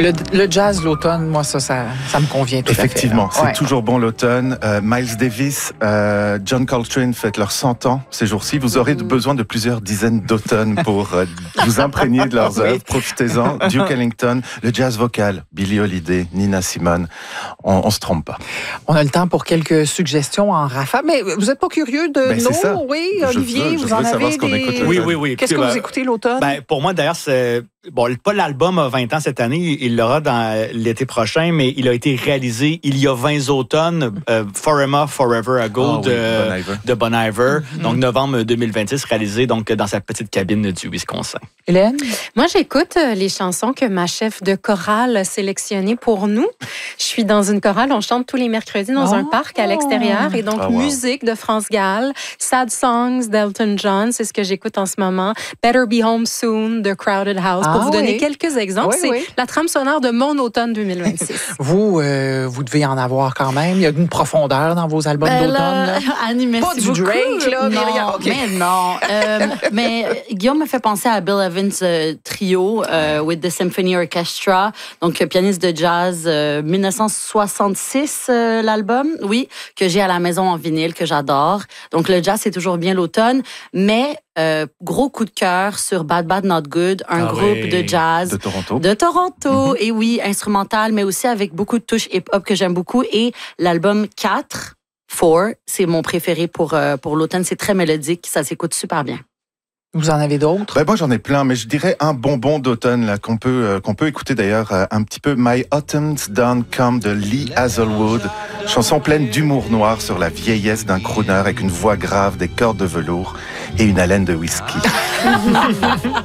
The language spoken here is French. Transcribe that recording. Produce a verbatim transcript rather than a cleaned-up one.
Le, le jazz, l'automne, moi, ça, ça, ça me convient tout Effectivement, à fait. Effectivement, c'est toujours bon l'automne. Euh, Miles Davis, euh, John Coltrane fêtent leurs cent ans ces jours-ci. Vous aurez mmh. besoin de plusieurs dizaines d'automnes pour euh, vous imprégner de leurs oui. œuvres. Profitez-en. Duke Ellington, le jazz vocal, Billie Holiday, Nina Simone. On, on se trompe pas. On a le temps pour quelques suggestions en rafale. Mais vous n'êtes pas curieux de ben, nous? Oui, Olivier, je veux, vous je en avez des... Oui, oui, oui. Qu'est-ce que ben, vous écoutez l'automne? Ben, pour moi, d'ailleurs, c'est... Bon, pas l'album a vingt ans cette année, il l'aura dans l'été prochain, mais il a été réalisé il y a vingt automnes, euh, Forever, Forever Ago oh, de, oui, Bon Iver. de Bon Iver, mm-hmm. donc novembre deux mille vingt-six, réalisé donc dans sa petite cabine du Wisconsin. Hélène? Moi, j'écoute les chansons que ma chef de chorale a sélectionnées pour nous. Je suis dans une chorale, on chante tous les mercredis dans oh. un parc à l'extérieur, et donc oh, wow. musique de France Gall, Sad Songs d'Elton John, c'est ce que j'écoute en ce moment, Better Be Home Soon de Crowded House. Pour ah, vous donner oui. quelques exemples, oui, c'est oui. la trame sonore de mon automne deux mille vingt-six. vous, euh, vous devez en avoir quand même. Il y a une profondeur dans vos albums ben d'automne. Là, Annie, merci Pas du beaucoup. Drake, là. Non, mais, okay. mais non. euh, mais Guillaume me fait penser à Bill Evans euh, Trio euh, with the Symphony Orchestra, donc pianiste de jazz, euh, dix-neuf cent soixante-six, euh, l'album, oui, que j'ai à la maison en vinyle, que j'adore. Donc le jazz, c'est toujours bien l'automne, mais Euh, gros coup de cœur sur Bad Bad Not Good, un ah groupe oui. de jazz de Toronto. De Toronto, mm-hmm. et oui, instrumental, mais aussi avec beaucoup de touches hip-hop que j'aime beaucoup. Et l'album quatre, Four, c'est mon préféré pour, euh, pour l'automne. C'est très mélodique, ça s'écoute super bien. Vous en avez d'autres? Ben moi, j'en ai plein, mais je dirais un bonbon d'automne là qu'on peut euh, qu'on peut écouter d'ailleurs euh, un petit peu. My Autumn's Done Come de Lee Hazelwood, chanson pleine d'humour noir sur la vieillesse d'un crooner avec une voix grave, des cordes de velours et une haleine de whisky.